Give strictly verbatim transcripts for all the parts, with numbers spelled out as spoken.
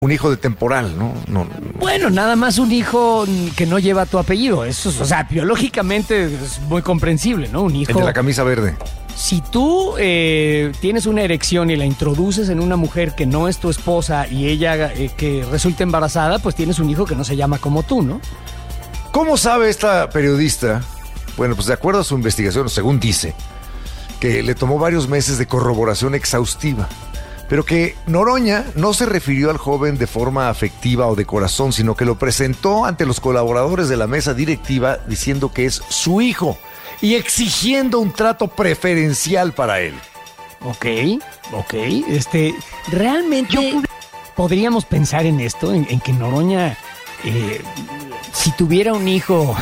un hijo de temporal, ¿no? No. Bueno, nada más un hijo que no lleva tu apellido. Eso, es, o sea, biológicamente es muy comprensible, ¿no? Un hijo. El de la camisa verde. Si tú eh, tienes una erección y la introduces en una mujer que no es tu esposa y ella eh, que resulta embarazada, pues tienes un hijo que no se llama como tú, ¿no? ¿Cómo sabe esta periodista? Bueno, pues de acuerdo a su investigación, según dice, que le tomó varios meses de corroboración exhaustiva, pero que Noroña no se refirió al joven de forma afectiva o de corazón, sino que lo presentó ante los colaboradores de la mesa directiva diciendo que es su hijo y exigiendo un trato preferencial para él. Ok, ok. Este, realmente Yo... podríamos pensar en esto, en, en que Noroña, eh, si tuviera un hijo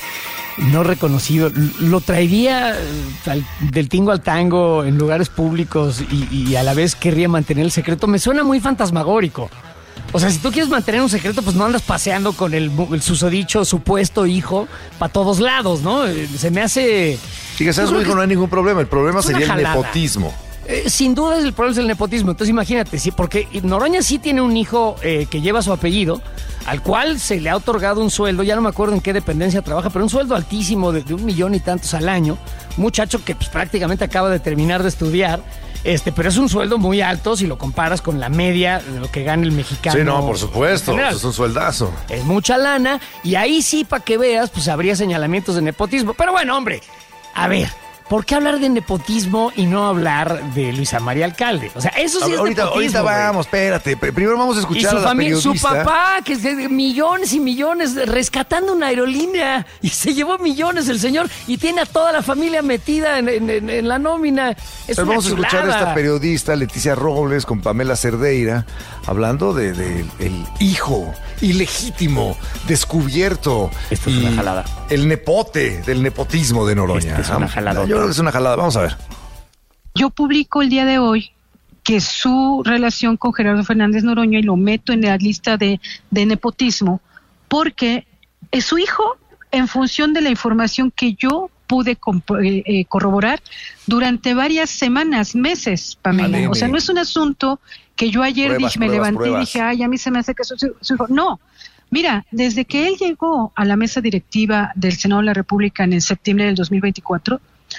no reconocido, lo traería al, del tingo al tango en lugares públicos y, y a la vez querría mantener el secreto. Me suena muy fantasmagórico. O sea, si tú quieres mantener un secreto, pues no andas paseando con el, el susodicho supuesto hijo para todos lados, ¿no? Se me hace... Si que seas su hijo no hay ningún problema, el problema sería el nepotismo. Eh, sin duda el problema es el nepotismo. Entonces imagínate, sí, porque Noroña sí tiene un hijo eh, que lleva su apellido, al cual se le ha otorgado un sueldo, ya no me acuerdo en qué dependencia trabaja, pero un sueldo altísimo de, de un millón y tantos al año. Un muchacho que pues, prácticamente acaba de terminar de estudiar, este, pero es un sueldo muy alto si lo comparas con la media de lo que gana el mexicano. Sí, no, por supuesto, es un sueldazo. Es mucha lana, y ahí sí, para que veas, pues habría señalamientos de nepotismo. Pero bueno, hombre, a ver, ¿por qué hablar de nepotismo y no hablar de Luisa María Alcalde? O sea, eso sí a ver, es ahorita, nepotismo. Ahorita vamos, güey. Espérate. Primero vamos a escuchar y su a la familia, periodista. Su papá, que es de millones y millones, rescatando una aerolínea. Y se llevó millones el señor y tiene a toda la familia metida en, en, en, en la nómina. Es Pero una vamos chulada. a escuchar a esta periodista, Leticia Robles, con Pamela Cerdeira, hablando de, de el hijo ilegítimo, descubierto. Esto es y una jalada. El nepote del nepotismo de Noroña. Esto es una jalada. Yo creo que es una jalada. Vamos a ver. Yo publico el día de hoy que su relación con Gerardo Fernández Noroña, y lo meto en la lista de, de nepotismo, porque es su hijo en función de la información que yo pude comp- eh, corroborar durante varias semanas, meses, Pamela. Vale, o sea, no es un asunto que yo ayer pruebas, dije, me pruebas, levanté pruebas. y dije, ay, a mí se me hace que su, su, su hijo. No, mira, desde que él llegó a la mesa directiva del Senado de la República en el septiembre del dos mil veinticuatro,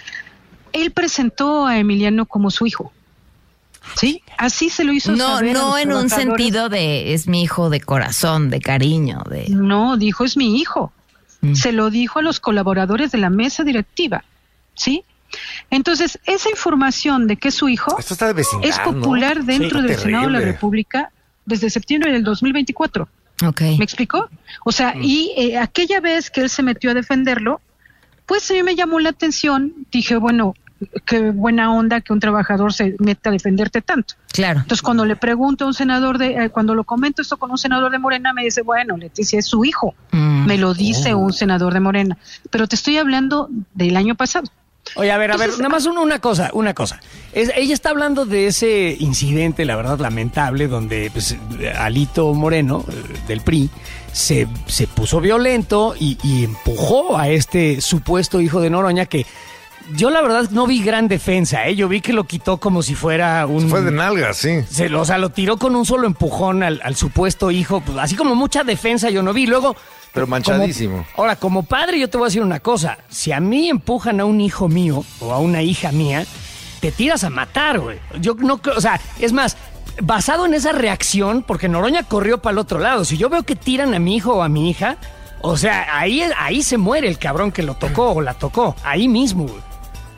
él presentó a Emiliano como su hijo. ¿Sí? Así se lo hizo No, saber no a los en un trabajadores. sentido de es mi hijo de corazón, de cariño, de... No, dijo es mi hijo. Mm. Se lo dijo a los colaboradores de la mesa directiva. ¿Sí? Entonces, esa información de que es su hijo Esto está de vecindad, es popular ¿no? dentro Sí, del terrible. Senado de la República desde septiembre del dos mil veinticuatro. Okay. ¿Me explicó? O sea, mm. y eh, aquella vez que él se metió a defenderlo, pues a mí me llamó la atención. Dije, bueno, qué buena onda que un trabajador se meta a defenderte tanto. Claro. Entonces, cuando le pregunto a un senador de, eh, cuando lo comento esto con un senador de Morena, me dice, bueno, Leticia, es su hijo. Mm. Me lo dice oh. un senador de Morena. Pero te estoy hablando del año pasado. Oye, a ver, a ver, Entonces, nada más una, una cosa, una cosa. Es, ella está hablando de ese incidente, la verdad, lamentable, donde pues, Alito Moreno, del P R I, se, se puso violento y, y empujó a este supuesto hijo de Noroña que... Yo la verdad no vi gran defensa, ¿eh? Yo vi que lo quitó como si fuera un... Se fue de nalgas, sí. Se, o sea, lo tiró con un solo empujón al, al supuesto hijo, pues, así como mucha defensa yo no vi. Luego... Pero manchadísimo. Como, ahora, como padre yo te voy a decir una cosa. Si a mí empujan a un hijo mío o a una hija mía, te tiras a matar, güey. Yo no creo, o sea, es más, basado en esa reacción, porque Noroña corrió para el otro lado. Si yo veo que tiran a mi hijo o a mi hija, o sea, ahí, ahí se muere el cabrón que lo tocó o la tocó. Ahí mismo, güey.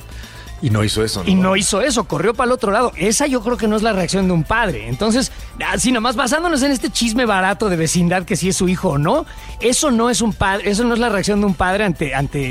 Y no hizo eso, ¿no? Y no hizo eso, corrió para el otro lado. Esa yo creo que no es la reacción de un padre. Entonces, así nomás basándonos en este chisme barato de vecindad que si es su hijo o no, eso no es un padre, eso no es la reacción de un padre ante, ante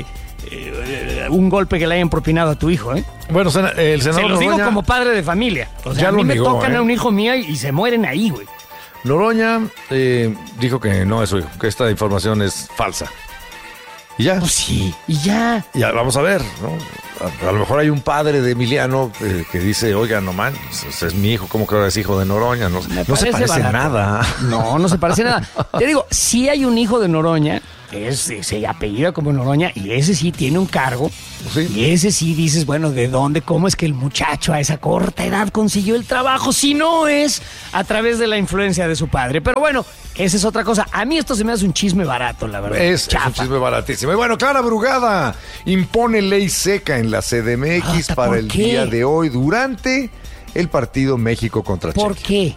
eh, un golpe que le hayan propinado a tu hijo, ¿eh? Bueno, el senador Se los digo Noroña, como padre de familia. O sea, ya a mí lo me negó, tocan ¿eh? a un hijo mío y, y se mueren ahí, güey. Noroña eh, dijo que no es su hijo, que esta información es falsa. Y ya. Pues sí, y ya. Ya, vamos a ver, ¿no? a, a lo mejor hay un padre de Emiliano eh, que dice, oiga, no man, es, es mi hijo, ¿cómo que ahora es hijo de Noroña? No, no se parece barato. nada. No, no se parece nada. Te digo, sí hay un hijo de Noroña, que es, se apellida como Noroña, y ese sí tiene un cargo. Sí. Y ese sí dices, bueno, ¿de dónde? ¿Cómo es que el muchacho a esa corta edad consiguió el trabajo? Si no es a través de la influencia de su padre. Pero bueno, esa es otra cosa. A mí esto se me hace un chisme barato, la verdad. Es, es un chisme baratísimo. Y bueno, Clara Brugada impone ley seca en la C D M X para el qué? día de hoy durante el partido México contra Chequia. ¿Por qué?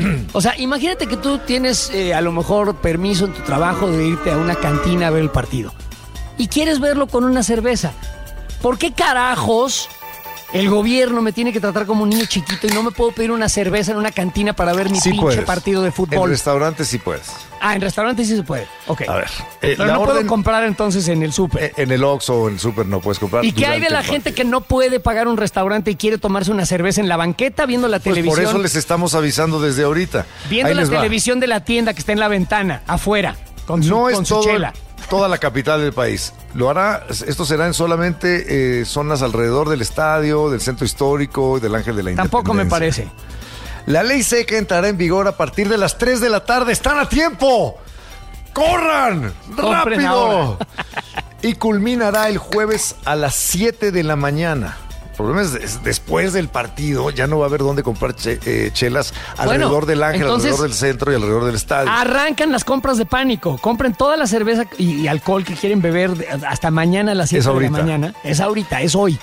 O sea, imagínate que tú tienes eh, a lo mejor permiso en tu trabajo de irte a una cantina a ver el partido y quieres verlo con una cerveza. ¿Por qué carajos el gobierno me tiene que tratar como un niño chiquito y no me puedo pedir una cerveza en una cantina para ver mi Sí pinche puedes. partido de En fútbol? restaurantes sí puedes. Ah, en restaurantes sí se puede. Ok. A ver, eh, Pero la no orden- puedo comprar entonces en el súper. Eh, En el Oxxo o en el súper no puedes comprar. ¿Y qué hay de durante la el gente partido. que no puede pagar un restaurante y quiere tomarse una cerveza en la banqueta viendo la Pues televisión? por eso les estamos avisando desde ahorita. Viendo Ahí la les va. televisión de la tienda que está en la ventana, afuera, con su, No con es su todo, chela. toda la capital del país. Lo hará, esto será en solamente eh, zonas alrededor del estadio, del centro histórico y del Ángel de la Independencia. Tampoco me parece. La ley seca entrará en vigor a partir de las tres de la tarde. ¡Están a tiempo! ¡Corran! Compren ¡Rápido! ahora. Y culminará el jueves a las siete de la mañana. El problema es, es después del partido, ya no va a haber dónde comprar che- eh, chelas alrededor Bueno, del Ángel, entonces- alrededor del centro y alrededor del estadio. Arrancan las compras de pánico. Compren toda la cerveza y, y alcohol que quieren beber de- hasta mañana a las siete Es de la ahorita. mañana. Es ahorita, es hoy.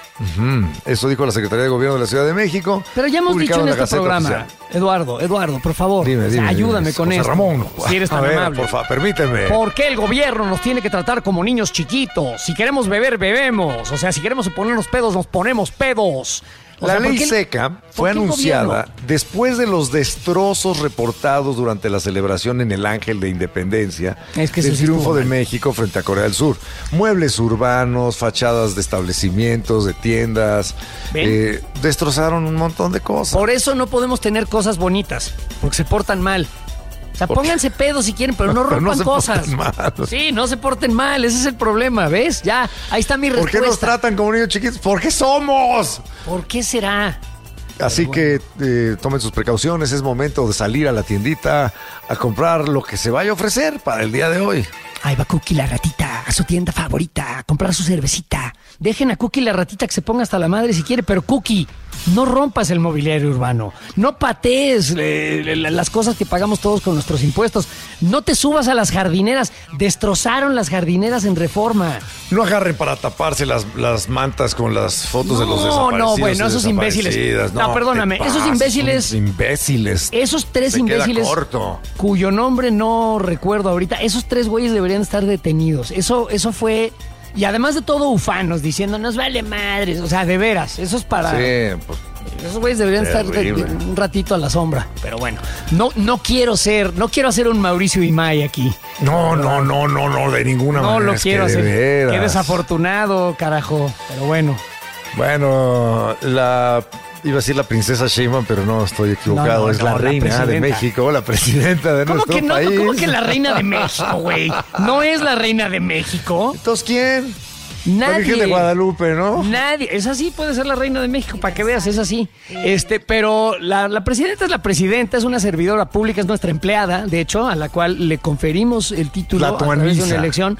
Mm, Eso dijo la Secretaría de Gobierno de la Ciudad de México. Pero ya hemos publicado dicho en la este Gaceta programa, Oficial. Eduardo, Eduardo, por favor, Dime, o sea, dime, ayúdame dime, con José esto. Ramón, Si eres tan a ver, amable. por favor, permíteme. ¿Por qué el gobierno nos tiene que tratar como niños chiquitos? Si queremos beber, bebemos. O sea, si queremos ponernos pedos, nos ponemos pedos. O La sea, ¿por ley qué el- seca fue por qué el anunciada gobierno? después de los destrozos reportados durante la celebración en el Ángel de Independencia Es que eso del sí triunfo estuvo de mal. México frente a Corea del Sur. Muebles urbanos, fachadas de establecimientos, de tiendas, ¿Ven? eh, destrozaron un montón de cosas. Por eso no podemos tener cosas bonitas, porque se portan mal. O sea, ¿Por qué? pónganse pedos si quieren, pero no Pero no rompan se cosas. porten mal. Sí, no se porten mal, ese es el problema, ¿ves? Ya, ahí está mi ¿Por qué respuesta. nos tratan como niños chiquitos? ¿Por qué somos? ¿Por qué será? Así que eh, tomen sus precauciones, es momento de salir a la tiendita a comprar lo que se vaya a ofrecer para el día de hoy. Ahí va Cookie la ratita a su tienda favorita a comprar su cervecita. Dejen a Cookie la ratita que se ponga hasta la madre si quiere, pero Cookie, no rompas el mobiliario urbano. No patees eh, las cosas que pagamos todos con nuestros impuestos. No te subas a las jardineras. Destrozaron las jardineras en Reforma. No agarren para taparse las, las mantas con las fotos de los No, desaparecidos. no, bueno, y esos imbéciles. desaparecidas. No, perdóname, te esos pases, imbéciles- unos imbéciles. Esos tres Se queda imbéciles, corto. cuyo nombre no recuerdo ahorita, esos tres güeyes deberían estar detenidos. Eso, eso fue... Y además de todo, ufanos, diciendo, nos vale madres. O sea, de veras, eso es para... Sí, pues, Esos güeyes deberían estar de- Terrible. de- un ratito a la sombra. Pero bueno, no, no quiero ser, no quiero hacer un Mauricio Imay aquí. no, no, no, no, no, de ninguna No manera. lo es quiero que de hacer. veras. Qué desafortunado, carajo. Pero bueno. Bueno, la iba a decir la princesa Sheinbaum, pero no, estoy equivocado. No, no, es la no, la reina de presidenta. México, la presidenta de ¿Cómo nuestro que no? país. ¿Cómo que la reina de México, güey? ¿No es la reina de México? Entonces, ¿quién? La Nadie. Virgen de Guadalupe, ¿no? Nadie. Es así, puede ser la reina de México, para que veas, es así. Este, pero la, la presidenta es la presidenta, es una servidora pública, es nuestra empleada, de hecho, a la cual le conferimos el título La a través de tuaniza. una elección.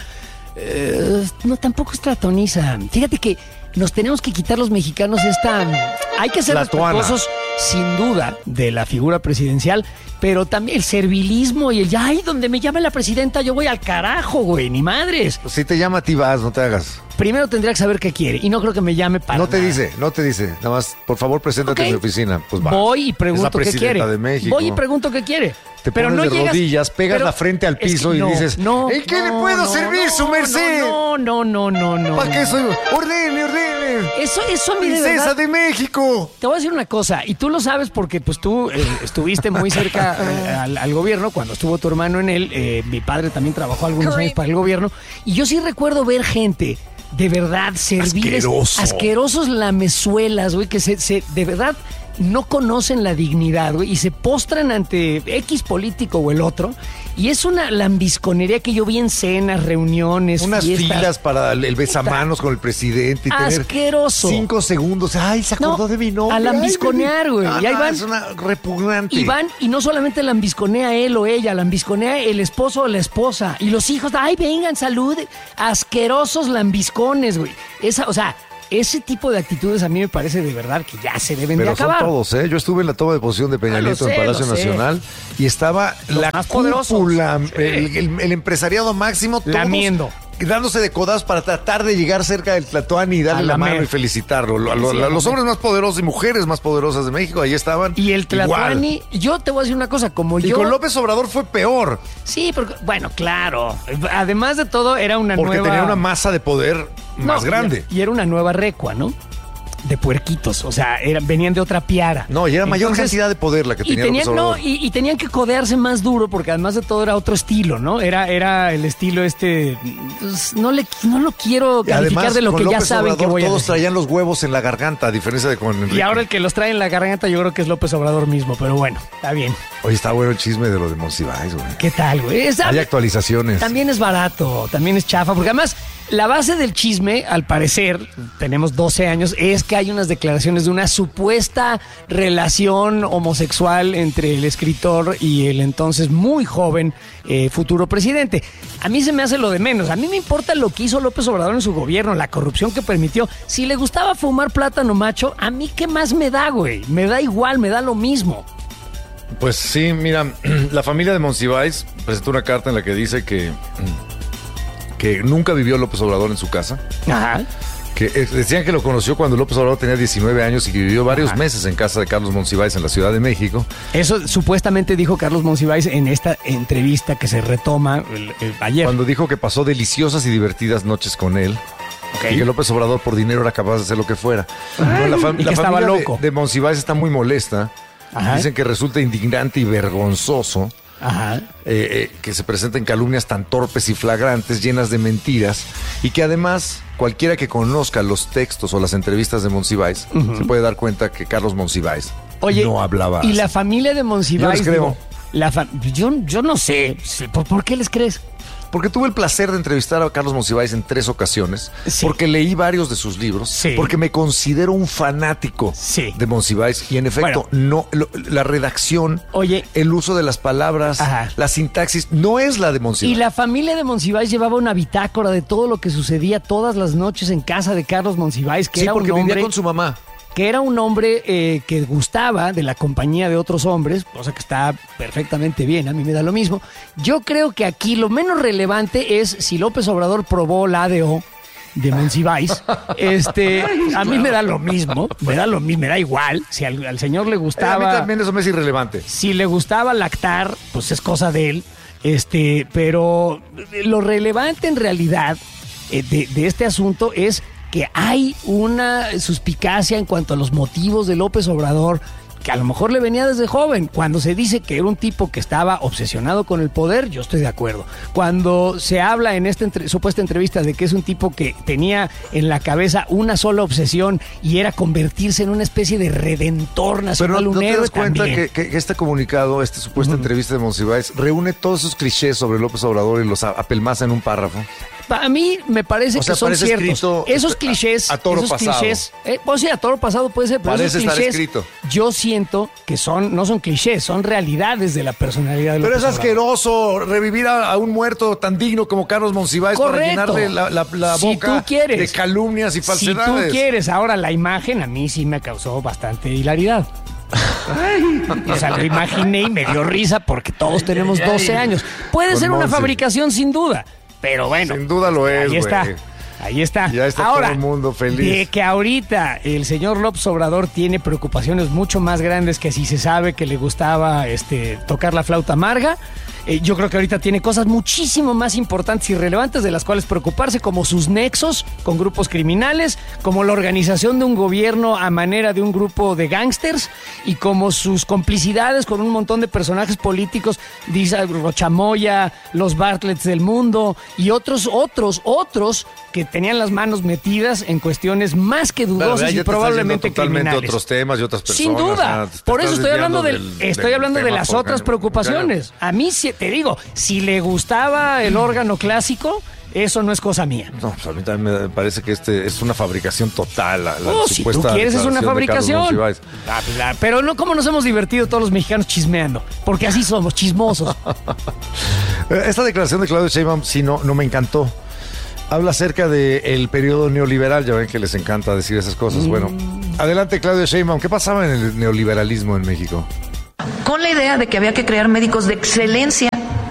Eh, no, tampoco es tratoniza. Fíjate que nos tenemos que quitar los mexicanos esta... Hay que ser La tuana. respetuosos, sin duda, de la figura presidencial, pero también el servilismo y el ya, ay, donde me llame la presidenta, yo voy al carajo, güey, ni madres. Si te llama a ti vas, no te hagas. Primero tendría que saber qué quiere y no creo que me llame para No te nada. dice, no te dice. Nada más, por favor, preséntate Ok. en mi oficina. Pues va. Voy y Es pregunto la qué presidenta quiere. de México. Voy y pregunto qué quiere. Te pero pones no de llegas- rodillas, pegas pero la frente al es que piso y no, dices, no, ¿en qué le no, puedo no, servir, no, su merced? No, no, no, no, no. ¿Para qué soy? Ordene, ordene. Eso, eso a mí de Princesa verdad. de México. Te voy a decir una cosa, y tú lo sabes porque pues tú eh, estuviste muy cerca eh, al, al gobierno cuando estuvo tu hermano en él. Eh, mi padre también trabajó algunos años para el gobierno. Y yo sí recuerdo ver gente, de verdad, serviles, Asqueroso. asquerosos lamezuelas, güey, que se, se, de verdad no conocen la dignidad, güey, y se postran ante X político o el otro, y es una lambisconería que yo vi en cenas, reuniones, unas fiestas. filas para el besamanos con el presidente y asqueroso. tener cinco segundos. Ay, se acordó No, de mi nombre. a lambisconear, güey. Ah, Y ahí no, van. es una repugnante. Y van, y no solamente lambisconea él o ella, lambisconea el esposo o la esposa. Y los hijos, ay, vengan, salud. Asquerosos lambiscones, güey. Esa, o sea, ese tipo de actitudes a mí me parece de verdad que ya se deben Pero de acabar. son todos, ¿eh? Yo estuve en la toma de posición de Peña Ah, lo Nieto en sé, Palacio lo sé. Nacional y estaba Los la más poderosos. cúpula, Sí. el, el- el empresariado máximo, todos Lamiendo. dándose de codazos para tratar de llegar cerca del Tlatoani y darle A la lamer. mano y felicitarlo. Lo- lo- Sí, lo- a los lamer. hombres más poderosos y mujeres más poderosas de México, ahí estaban. Y el igual. Tlatuani, yo te voy a decir una cosa, como Y yo... con López Obrador fue peor, Sí, porque, bueno, claro. Además de todo, era una porque nueva... tenía una masa de poder más No, grande. Y, y era una nueva recua, ¿no? De puerquitos, o sea, eran, venían de otra piara. No, y era mayor Entonces, cantidad de poder la que y tenía tenían, López no, Obrador. y, y tenían que codearse más duro porque además de todo era otro estilo, ¿no? Era, era el estilo este, pues, no le, no lo quiero Y calificar además, de lo con que ya López saben Obrador, que voy a todos decir. traían los huevos en la garganta, a diferencia de con Enrique. Y ahora el que los trae en la garganta yo creo que es López Obrador mismo, pero bueno, está bien. Oye, está bueno el chisme de lo de Monsiváis, güey. ¿Qué tal, güey? Esa- Hay actualizaciones. También es barato, también es chafa, porque además la base del chisme, al parecer, tenemos doce años, es que hay unas declaraciones de una supuesta relación homosexual entre el escritor y el entonces muy joven eh, futuro presidente. A mí se me hace lo de menos, a mí me importa lo que hizo López Obrador en su gobierno, la corrupción que permitió. Si le gustaba fumar plátano macho, a mí qué más me da, güey, me da igual, me da lo mismo. Pues sí, mira, la familia de Monsiváis presentó una carta en la que dice que, que nunca vivió López Obrador en su casa. Ajá. Que eh, decían que lo conoció cuando López Obrador tenía diecinueve años y que vivió varios Ajá. meses en casa de Carlos Monsiváis en la Ciudad de México. Eso supuestamente dijo Carlos Monsiváis en esta entrevista que se retoma el- el- ayer. Cuando dijo que pasó deliciosas y divertidas noches con él. Ok. Y que López Obrador por dinero era capaz de hacer lo que fuera. Bueno, la, fam- y que la estaba familia de- loco. de Monsiváis está muy molesta. Ajá. Dicen que resulta indignante y vergonzoso Ajá. eh, eh, que se presenten calumnias tan torpes y flagrantes, llenas de mentiras, y que además cualquiera que conozca los textos o las entrevistas de Monsiváis se puede dar cuenta que Carlos Monsiváis Oye, no hablaba y así. la familia de Monsiváis. Yo les creo. digo, la fa- yo, yo no sé. ¿Por, por qué les crees? Porque tuve el placer de entrevistar a Carlos Monsiváis en tres ocasiones, Sí. porque leí varios de sus libros, Sí. porque me considero un fanático Sí. de Monsiváis, y en efecto, no lo- la redacción, Oye. el uso de las palabras, Ajá. la sintaxis, no es la de Y Monsiváis. la familia de Monsiváis llevaba una bitácora de todo lo que sucedía todas las noches en casa de Carlos Monsiváis, que Sí, era un porque hombre, vivía con su mamá. que era un hombre eh, que gustaba de la compañía de otros hombres, cosa que está perfectamente bien, a mí me da lo mismo. Yo creo que aquí lo menos relevante es si López Obrador probó la A D O de Monsiváis. Este, a mí me da lo mismo, me da lo mismo, me da igual. Si al, al señor le Eh, a mí gustaba, también eso me es irrelevante. si le gustaba lactar, pues es cosa de él. Este, pero lo relevante en realidad eh, de, de este asunto es que hay una suspicacia en cuanto a los motivos de López Obrador, que a lo mejor le venía desde joven. Cuando se dice que era un tipo que estaba obsesionado con el poder, yo estoy de acuerdo. Cuando se habla en esta entre- supuesta entrevista de que es un tipo que tenía en la cabeza una sola obsesión y era convertirse en una especie de redentor Pero nacional, no, un ¿no te héroe das cuenta también. que, que- que este comunicado, esta supuesta entrevista de Monsiváis, reúne todos esos clichés sobre López Obrador y los a- apelmaza en un párrafo? A mí me parece O sea, que son parece ciertos. escrito Esos a- clichés, a toro esos pasado. clichés, eh, pues sí, a toro pasado puede ser, pero Parece esos estar clichés, escrito. yo siento que son, no son clichés, son realidades de la personalidad de Pero López es Obrador. asqueroso revivir a, a un muerto tan digno como Carlos Monsiváis para Correcto. llenarle la, la- la Si boca tú quieres. de calumnias y Si falsedades. tú quieres, ahora la imagen a mí sí me causó bastante hilaridad. O sea, lo imaginé y me dio risa porque todos tenemos doce años. Puede Con ser una Monsi. fabricación sin duda, pero bueno. Sin duda lo es, Ahí está. güey. Ahí está. Ya está Ahora, todo el mundo feliz. De que ahorita el señor López Obrador tiene preocupaciones mucho más grandes que si se sabe que le gustaba este, tocar la flauta amarga. Eh, yo creo que ahorita tiene cosas muchísimo más importantes y relevantes de las cuales preocuparse, como sus nexos con grupos criminales, como la organización de un gobierno a manera de un grupo de gángsters y como sus complicidades con un montón de personajes políticos, dice Rochamoya, los Bartletts del mundo y otros, otros, otros que tenían las manos metidas en cuestiones más que dudosas Claro, ya y te probablemente estás yendo totalmente criminales. otros temas y otras personas. Sin duda. O sea, te Por estás eso estoy hablando, desviando del, del- estoy del hablando de tema las porque- otras preocupaciones. A mí, si, te digo, si le gustaba el órgano clásico, eso no es cosa mía. No, pues a mí también me parece que este es una fabricación total. La, la Oh, si tú supuesta quieres, es una declaración de Carlos fabricación. Monsiváis. Ah, pues, ah, Pero no, como nos hemos divertido todos los mexicanos chismeando. Porque así somos, chismosos. Eh, Esta declaración de Claudio Sheinbaum sí no, no me encantó. Habla acerca del periodo neoliberal, ya ven que les encanta decir esas cosas. Bueno, adelante Claudio Sheinbaum. ¿Qué pasaba en el neoliberalismo en México? Con la idea de que había que crear médicos de excelencia.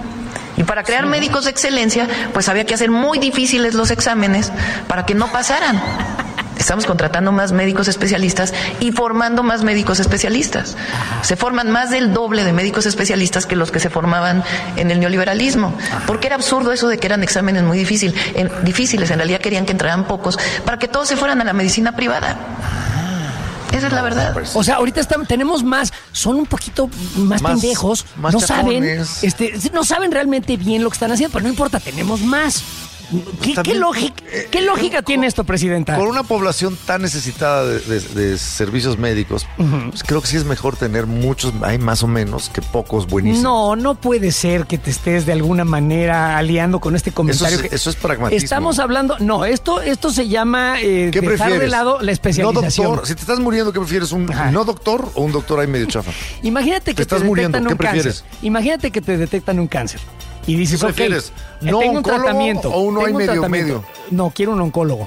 Y para crear médicos de excelencia, pues había que hacer muy difíciles los exámenes para que no pasaran. Estamos contratando más médicos especialistas y formando más médicos especialistas. Se forman más del doble de médicos especialistas que los que se formaban en el neoliberalismo. Porque era absurdo eso de que eran exámenes muy difícil, en, difíciles. En realidad querían que entraran pocos para que todos se fueran a la medicina privada. Esa es la verdad. O sea, ahorita estamos, tenemos más, son un poquito más, Más- pendejos, más no saben, chafones. este, no saben realmente bien lo que están haciendo, pero no importa, tenemos más. ¿Qué, qué También, lógica, eh, qué lógica tiene esto, presidenta? Con una población tan necesitada de, de- de servicios médicos, pues creo que sí es mejor tener muchos, hay más o menos, que pocos buenísimos. No, no puede ser que te estés de alguna manera aliando con este comentario. Eso es- que- eso es pragmatismo. Estamos hablando, no, esto, esto se llama eh, ¿Qué dejar prefieres? de lado la especialización. No doctor, si te estás muriendo, ¿qué prefieres? ¿Un Ajá. no doctor o un doctor ahí medio chafa? Imagínate que Te estás te muriendo, detectan ¿qué un cáncer. prefieres? Imagínate que te detectan un cáncer. Y dices, ¿Qué ok, prefieres? eh, ¿No tengo un oncólogo tratamiento. o uno tengo ahí un medio, tratamiento. medio? No, quiero un oncólogo.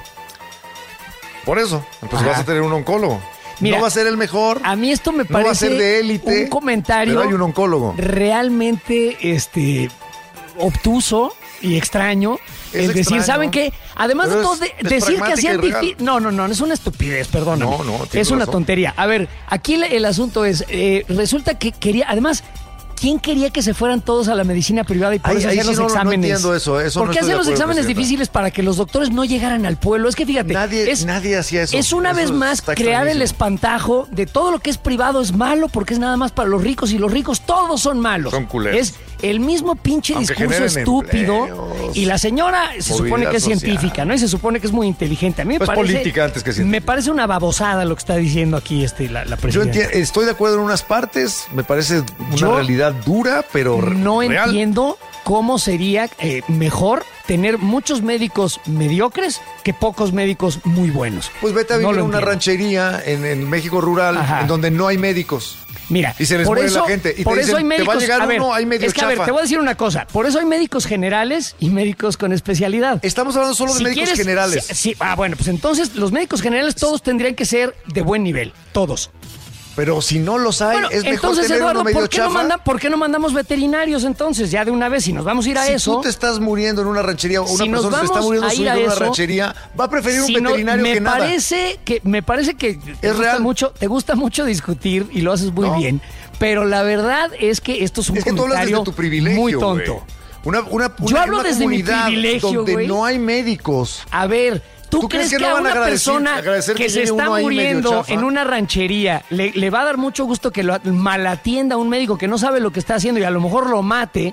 Por eso, pues Ajá. vas a tener un oncólogo. Mira, no va a ser el mejor. A mí esto me No va a parece ser de élite, un comentario pero hay un oncólogo. realmente este, obtuso y extraño. Es el decir, extraño. ¿saben qué? Además Pero de todo, es- de- es decir que pragmática hacían y real. difícil. No, no, no, es una estupidez, perdóname. No, no, tienes es una razón. tontería. A ver, aquí el, el asunto es, eh, resulta que quería, además, ¿quién quería que se fueran todos a la medicina privada y por Ahí- eso ahí hacían sí los no- no exámenes? entiendo eso, eso ¿Por no qué estoy de hacían los acuerdo, exámenes presidenta. difíciles para que los doctores no llegaran al pueblo? Es que fíjate, Nadie, es, nadie hacía eso. es una Eso vez más está crear el extrañísimo. espantajo de todo lo que es privado es malo porque es nada más para los ricos y los ricos todos son malos. Son culeros. Es el mismo pinche Aunque discurso generen estúpido empleos, y la señora se supone movilidad que es social. científica, ¿no? Y se supone que es muy inteligente. A mí me Pues parece política antes que científica. me parece una babosada lo que está diciendo aquí este la, la Yo presidenta. enti- estoy de acuerdo en unas partes, me parece una Yo realidad dura, pero No real. entiendo cómo sería eh, mejor tener muchos médicos mediocres que pocos médicos muy buenos. Pues vete a No vivir lo en una entiendo. ranchería en, en México rural, Ajá. en donde no hay médicos. Mira, Y se les por muere eso, la gente. Y te por eso dicen, hay "Te va a médicos. llegar ver, uno ahí medio es que a ver, chafa". te voy a decir una cosa. Por eso hay médicos generales y médicos con especialidad. Estamos hablando solo de Si médicos quieres- generales. sí, sí, ah, bueno, pues entonces los médicos generales todos tendrían que ser de buen nivel, todos. Pero si no los hay, Bueno, es mejor entonces, tener Eduardo, uno medio ¿por qué, no chafa. mandan, ¿por qué no mandamos veterinarios entonces? Ya de una vez, si nos vamos a ir a si eso. tú te estás muriendo en una ranchería, o una Si nos persona se está vamos muriendo a su ir a hijo en una eso, ranchería, va a preferir un Si no, veterinario me que nada. parece que me parece que te Es gusta real. mucho, te gusta mucho discutir y lo haces muy No. bien, pero la verdad es que esto es un Es que tú hablas comentario desde tu privilegio, muy güey. tonto. Una, una, Yo una- hablo una desde mi comunidad privilegio, donde güey. no hay médicos. A ver, ¿tú, ¿Tú crees crees que que, no a van a una agradecer- persona agradecer que, que se llegue está uno ahí medio muriendo chafa? en una ranchería le, le va a dar mucho gusto que lo malatienda a un médico que no sabe lo que está haciendo y a lo mejor lo mate?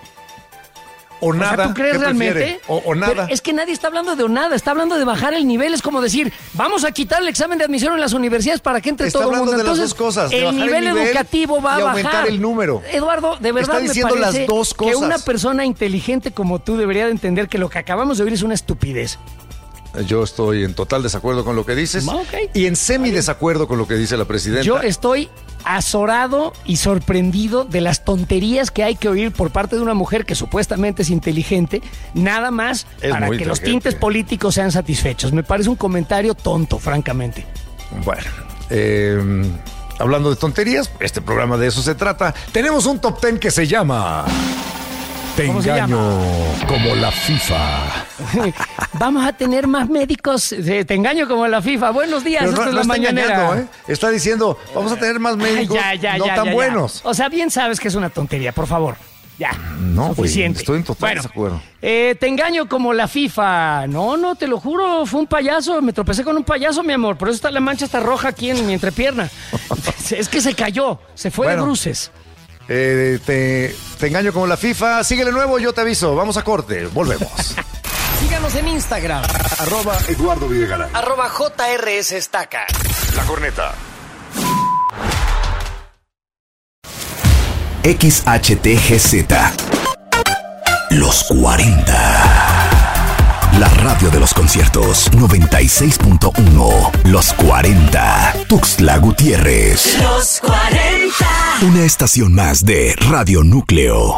O O sea, nada. ¿tú crees ¿qué realmente? prefiere? O, o nada. Pero es que nadie está hablando de o nada, está hablando de bajar el nivel. Es como decir, vamos a quitar el examen de admisión en las universidades para que entre Está todo el hablando mundo. de las Entonces, dos cosas, de el bajar el nivel nivel educativo va y a aumentar bajar. el número. Eduardo, de verdad Está me diciendo parece las dos que cosas. una persona inteligente como tú debería de entender que lo que acabamos de oír es una estupidez. Yo estoy en total desacuerdo con lo que dices Ah, ok. y en semi desacuerdo con lo que dice la presidenta. Yo estoy azorado y sorprendido de las tonterías que hay que oír por parte de una mujer que supuestamente es inteligente, nada más Es para muy que los inteligente. tintes políticos sean satisfechos. Me parece un comentario tonto, francamente. Bueno, eh, hablando de tonterías, este programa de eso se trata. Tenemos un top ten que se llama Te ¿Cómo se engaño llama? como la FIFA. Vamos a tener más médicos. eh, Te engaño como la FIFA. Buenos días, Pero esta no, es no la está mañanera. engañando, ¿eh? Está diciendo, vamos a tener más Ay, médicos ya, ya, no ya, tan ya, ya. buenos. O sea, bien sabes que es una tontería, por favor. Ya, No, güey, suficiente. estoy en total Bueno, desacuerdo. eh, te engaño como la FIFA. No, no, te lo juro, fue un payaso. Me tropecé con un payaso, mi amor. Por eso está la mancha está roja aquí en mi entrepierna. Es que se cayó, se fue Bueno. de bruces. Eh, te, te engaño como la FIFA. Síguele nuevo, yo te aviso. Vamos a corte, volvemos. Síganos en Instagram, Arroba Eduardo Videgaray. arroba J R S Estaca. La corneta. X H T G Z. Los cuarenta. La radio de los conciertos noventa y seis punto uno. Los cuarenta. Tuxtla Gutiérrez. Los cuarenta. Una estación más de Radio Núcleo.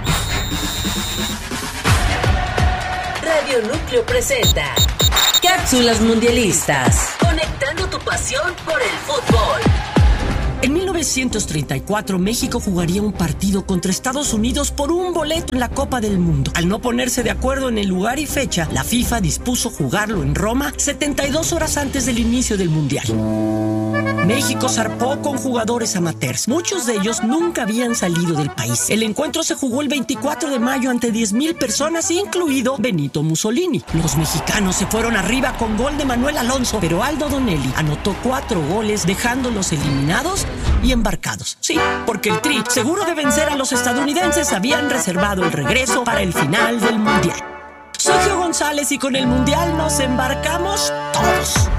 Radio Núcleo presenta Cápsulas Mundialistas. Conectando tu pasión por el fútbol. En mil novecientos treinta y cuatro, México jugaría un partido contra Estados Unidos por un boleto en la Copa del Mundo. Al no ponerse de acuerdo en el lugar y fecha, la FIFA dispuso jugarlo en Roma setenta y dos horas antes del inicio del Mundial. México zarpó con jugadores amateurs. Muchos de ellos nunca habían salido del país. El encuentro se jugó el veinticuatro de mayo ante diez mil personas, incluido Benito Mussolini. Los mexicanos se fueron arriba con gol de Manuel Alonso, pero Aldo Donelli anotó cuatro goles, dejándolos eliminados y embarcados. Sí, porque el Tri, seguro de vencer a los estadounidenses, habían reservado el regreso para el final del Mundial. Soy Gio González y con el Mundial nos embarcamos todos.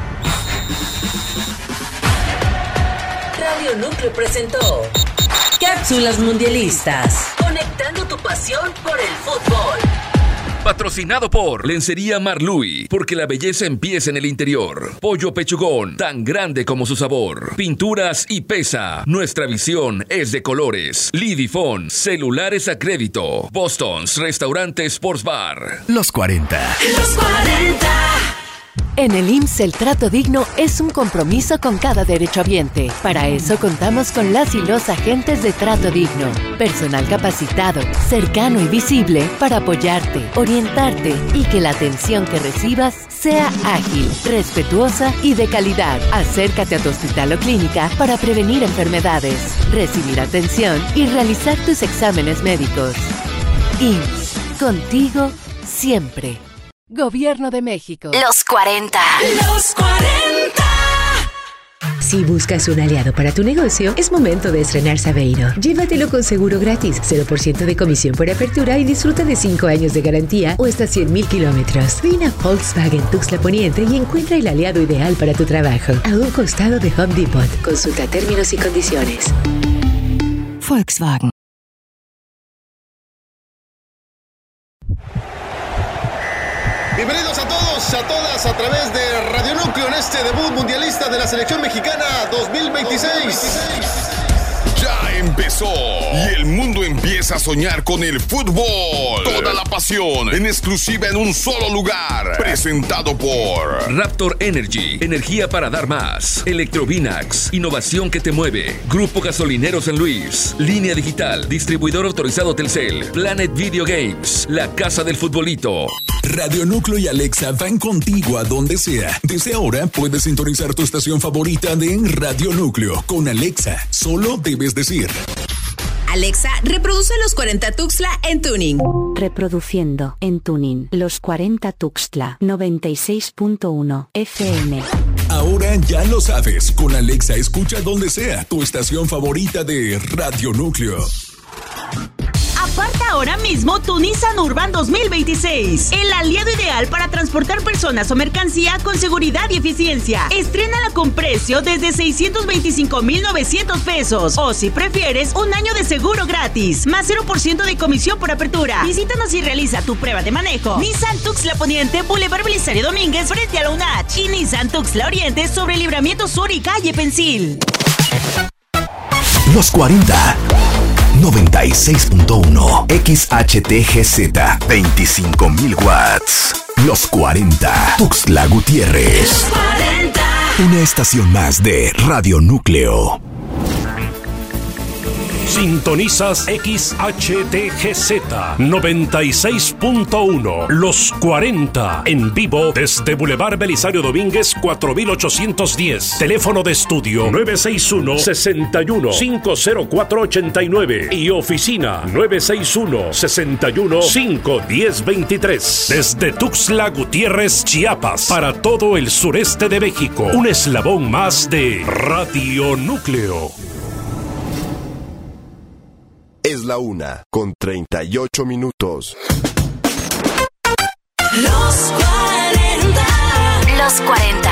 Radio Núcleo presentó Cápsulas Mundialistas. Conectando tu pasión por el fútbol. Patrocinado por Lencería Marluy, porque la belleza empieza en el interior. Pollo Pechugón, tan grande como su sabor. Pinturas y Pesa, nuestra visión es de colores. Lidifón, celulares a crédito. Boston's, restaurante Sports Bar. Los cuarenta. Los cuarenta. En el I M S S el trato digno es un compromiso con cada derechohabiente. Para eso contamos con las y los agentes de Trato Digno. Personal capacitado, cercano y visible para apoyarte, orientarte y que la atención que recibas sea ágil, respetuosa y de calidad. Acércate a tu hospital o clínica para prevenir enfermedades, recibir atención y realizar tus exámenes médicos. I M S S, contigo siempre. Gobierno de México. Los cuarenta. Los cuarenta. Si buscas un aliado para tu negocio, es momento de estrenar Saveiro. Llévatelo con seguro gratis, cero por ciento de comisión por apertura y disfruta de cinco años de garantía o hasta cien mil kilómetros. Ven a Volkswagen Tuxtla Poniente y encuentra el aliado ideal para tu trabajo. A un costado de Home Depot. Consulta términos y condiciones. Volkswagen. Bienvenidos a todos, a todas, a través de Radio Núcleo en este debut mundialista de la selección mexicana dos mil veintiséis. Ya empezó y el mundo empieza a soñar con el fútbol. Toda la pasión en exclusiva en un solo lugar. Presentado por Raptor Energy, energía para dar más. Electrovinax, innovación que te mueve. Grupo Gasolinero San Luis. Línea Digital, distribuidor autorizado Telcel. Planet Video Games, la casa del futbolito. Radio Núcleo y Alexa van contigo a donde sea. Desde ahora puedes sintonizar tu estación favorita de Radio Núcleo con Alexa. Solo debes decir: Alexa, reproduce Los cuarenta Tuxtla en Tuning. Reproduciendo en Tuning Los cuarenta Tuxtla noventa y seis punto uno F M. Ahora ya lo sabes. Con Alexa escucha donde sea tu estación favorita de Radio Núcleo. Aparta ahora mismo tu Nissan Urban dos mil veintiséis, el aliado ideal para transportar personas o mercancía con seguridad y eficiencia. Estrénala con precio desde seiscientos veinticinco mil novecientos pesos o, si prefieres, un año de seguro gratis, más cero por ciento de comisión por apertura. Visítanos y realiza tu prueba de manejo. Nissan Tuxtla Poniente, Boulevard Belisario Domínguez, frente a la U N A C, y Nissan Tuxtla Oriente sobre Libramiento Sur y Calle Pensil. Los cuarenta. noventa y seis punto uno X H T G Z, veinticinco mil watts. Los cuarenta. Tuxtla Gutiérrez. Los cuarenta. Una estación más de Radio Núcleo. Sintonizas X H T G Z noventa y seis punto uno, Los cuarenta, en vivo desde Boulevard Belisario Domínguez cuatro mil ochocientos diez. Teléfono de estudio nueve seis uno, seis uno, cinco cero cuatro ocho nueve y oficina nueve seis uno, seis uno, cinco uno cero dos tres. Desde Tuxtla Gutiérrez, Chiapas, para todo el sureste de México, un eslabón más de Radio Núcleo. Es la una con treinta y ocho minutos. Los cuarenta. Los cuarenta.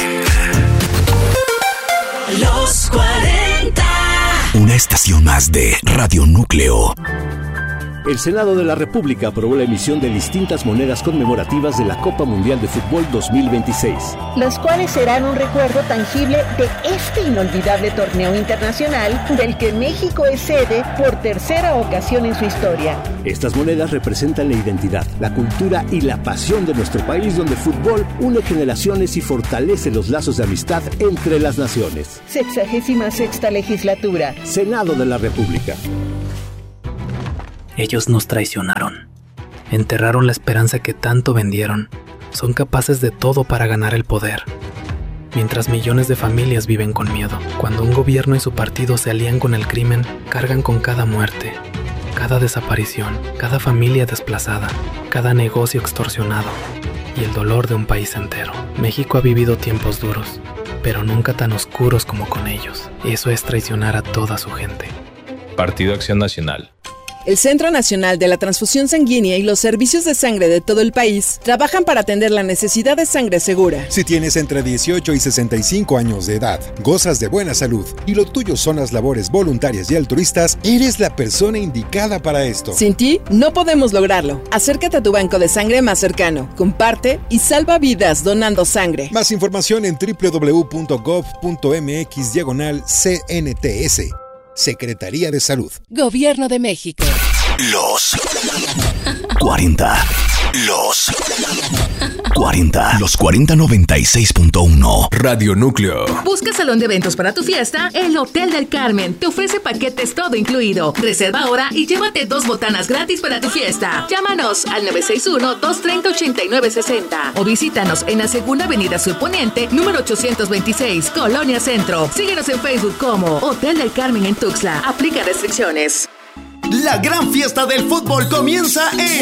Los cuarenta. Una estación más de Radio Núcleo. El Senado de la República aprobó la emisión de distintas monedas conmemorativas de la Copa Mundial de Fútbol dos mil veintiséis. Las cuales serán un recuerdo tangible de este inolvidable torneo internacional del que México es sede por tercera ocasión en su historia. Estas monedas representan la identidad, la cultura y la pasión de nuestro país, donde el fútbol une generaciones y fortalece los lazos de amistad entre las naciones. Sexagésima sexta legislatura. Senado de la República. Ellos nos traicionaron. Enterraron la esperanza que tanto vendieron. Son capaces de todo para ganar el poder. Mientras millones de familias viven con miedo. Cuando un gobierno y su partido se alían con el crimen, cargan con cada muerte, cada desaparición, cada familia desplazada, cada negocio extorsionado y el dolor de un país entero. México ha vivido tiempos duros, pero nunca tan oscuros como con ellos. Eso es traicionar a toda su gente. Partido Acción Nacional. El Centro Nacional de la Transfusión Sanguínea y los servicios de sangre de todo el país trabajan para atender la necesidad de sangre segura. Si tienes entre dieciocho y sesenta y cinco años de edad, gozas de buena salud y lo tuyo son las labores voluntarias y altruistas, eres la persona indicada para esto. Sin ti, no podemos lograrlo. Acércate a tu banco de sangre más cercano, comparte y salva vidas donando sangre. Más información en doble u doble u doble u punto gov punto m x diagonal C N T S. Secretaría de Salud. Gobierno de México. Los cuarenta. Los cuarenta. Los cuarenta noventa y seis punto uno. Radio Núcleo. Busca salón de eventos para tu fiesta. El Hotel del Carmen te ofrece paquetes todo incluido. Reserva ahora y llévate dos botanas gratis para tu fiesta. Llámanos al nueve seis uno, dos tres cero, ocho nueve seis cero o visítanos en la Segunda Avenida Sur Poniente, número ochocientos veintiséis, Colonia Centro. Síguenos en Facebook como Hotel del Carmen en Tuxtla. Aplica restricciones. La gran fiesta del fútbol comienza en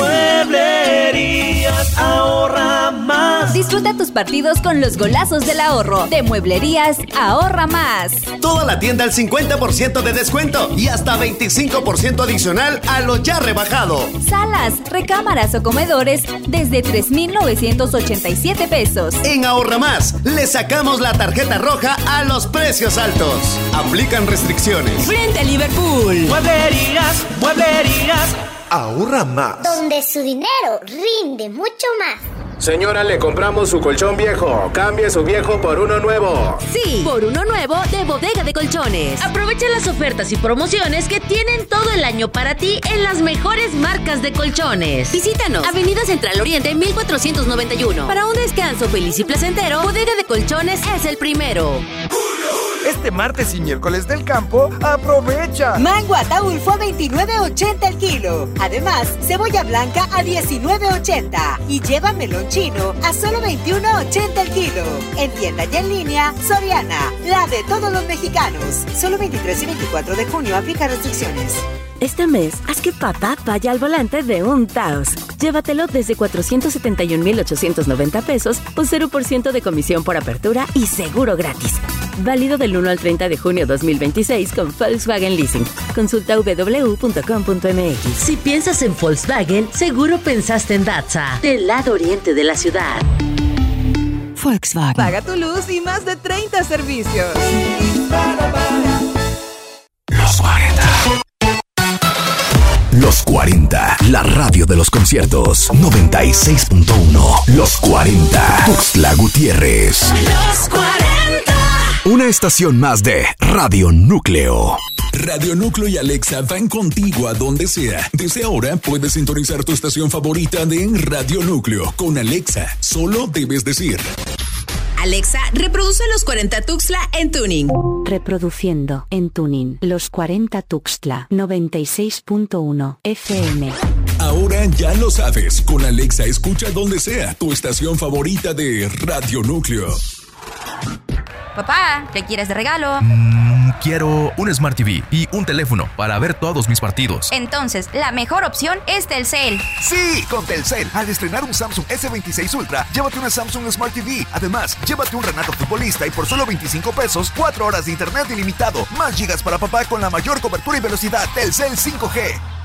Mueblerías Ahorra Más. Disfruta tus partidos con los golazos del ahorro de Mueblerías Ahorra Más. Toda la tienda al cincuenta por ciento de descuento y hasta veinticinco por ciento adicional a lo ya rebajado. Salas, recámaras o comedores desde tres mil novecientos ochenta y siete pesos. En Ahorra Más le sacamos la tarjeta roja a los precios altos. Aplican restricciones. Frente a Liverpool. Mueblerías Mueblerías Ahorra Más. Donde su dinero rinde mucho más. Señora, le compramos su colchón viejo. Cambie su viejo por uno nuevo. Sí, por uno nuevo de Bodega de Colchones. Aprovecha las ofertas y promociones que tienen todo el año para ti en las mejores marcas de colchones. Visítanos, Avenida Central Oriente mil cuatrocientos noventa y uno. Para un descanso feliz y placentero, Bodega de Colchones es el primero. Este martes y miércoles del campo, aprovecha. Mango Ataulfo a veintinueve ochenta el kilo. Además, cebolla blanca a diecinueve ochenta. Y lleva melón chino a solo veintiuno ochenta el kilo. En tienda y en línea, Soriana, la de todos los mexicanos. Solo veintitrés y veinticuatro de junio, aplica restricciones. Este mes, haz que papá vaya al volante de un Taos. Llévatelo desde cuatrocientos setenta y un mil ochocientos noventa pesos o cero por ciento de comisión por apertura y seguro gratis. Válido del uno al treinta de junio dos mil veintiséis con Volkswagen Leasing. Consulta doble u doble u doble u punto com punto m x. Si piensas en Volkswagen, seguro pensaste en Datsa, del lado oriente de la ciudad. Volkswagen. Paga tu luz y más de treinta servicios. Los cuarenta. Los cuarenta, la radio de los conciertos. noventa y seis punto uno. Los cuarenta. Tuxtla Gutiérrez. Los cuarenta. Una estación más de Radio Núcleo. Radio Núcleo y Alexa van contigo a donde sea. Desde ahora puedes sintonizar tu estación favorita de Radio Núcleo. Con Alexa, solo debes decir: Alexa, reproduce Los cuarenta Tuxtla en Tuning. Reproduciendo en Tuning Los cuarenta Tuxtla noventa y seis punto uno F M. Ahora ya lo sabes, con Alexa escucha donde sea tu estación favorita de Radio Núcleo. Papá, ¿qué quieres de regalo? Mm, quiero un Smart T V y un teléfono para ver todos mis partidos. Entonces, la mejor opción es Telcel. Sí, con Telcel, al estrenar un Samsung S veintiséis Ultra, llévate una Samsung Smart T V. Además, llévate un Renato Futbolista y por solo veinticinco pesos, cuatro horas de internet ilimitado, más gigas para papá con la mayor cobertura y velocidad. Telcel cinco G.